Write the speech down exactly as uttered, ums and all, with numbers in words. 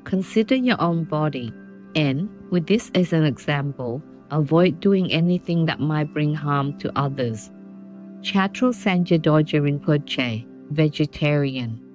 consider your own body, and, with this as an example, avoid doing anything that might bring harm to others. Chatro Sangye Dorje Rinpoche, vegetarian.